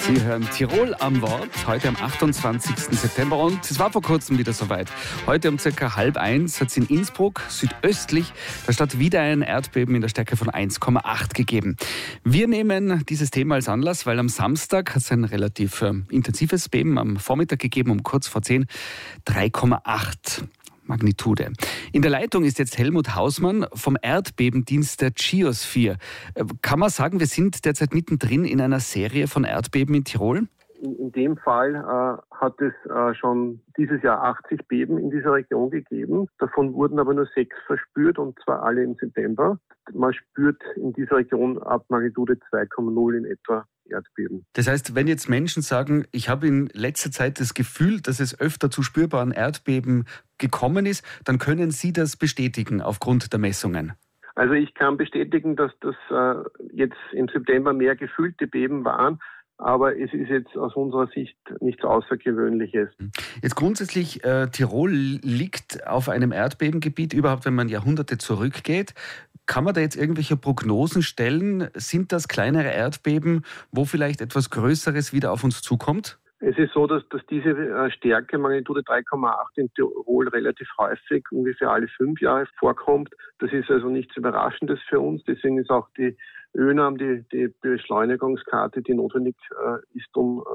Sie hören Tirol am Wort, heute am 28. September und es war vor kurzem wieder soweit. Heute um ca. 12:30 hat es in Innsbruck, südöstlich der Stadt, wieder ein Erdbeben in der Stärke von 1,8 gegeben. Wir nehmen dieses Thema als Anlass, weil am Samstag hat es ein relativ intensives Beben am Vormittag gegeben, um kurz vor 10, 3,8. Magnitude. In der Leitung ist jetzt Helmut Hausmann vom Erdbebendienst der Geosphere. Kann man sagen, wir sind derzeit mittendrin in einer Serie von Erdbeben in Tirol? In dem Fall hat es schon dieses Jahr 80 Beben in dieser Region gegeben. Davon wurden aber nur 6 verspürt, und zwar alle im September. Man spürt in dieser Region ab Magnitude 2,0 in etwa Erdbeben. Das heißt, wenn jetzt Menschen sagen, ich habe in letzter Zeit das Gefühl, dass es öfter zu spürbaren Erdbeben gekommen ist, dann können Sie das bestätigen aufgrund der Messungen? Also ich kann bestätigen, dass das jetzt im September mehr gefühlte Beben waren. Aber es ist jetzt aus unserer Sicht nichts Außergewöhnliches. Jetzt grundsätzlich, Tirol liegt auf einem Erdbebengebiet, überhaupt wenn man Jahrhunderte zurückgeht. Kann man da jetzt irgendwelche Prognosen stellen? Sind das kleinere Erdbeben, wo vielleicht etwas Größeres wieder auf uns zukommt? Es ist so, dass diese Stärke, Magnitude 3,8 in Tirol relativ häufig, ungefähr alle 5 Jahre vorkommt. Das ist also nichts Überraschendes für uns. Deswegen ist auch die ÖNAM, die Beschleunigungskarte, die notwendig ist, um